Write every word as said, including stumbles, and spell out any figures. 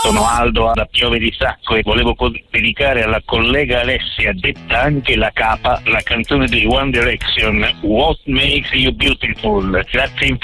Sono Aldo da Piove di Sacco e volevo dedicare alla collega Alessia, detta anche la capa, la canzone dei One Direction, What Makes You Beautiful. Grazie infinite.